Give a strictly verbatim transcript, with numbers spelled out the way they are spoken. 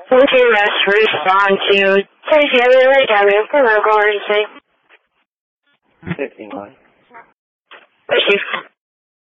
Would you rest respond to Tertiary W for local emergency? fifteen one. Thank you.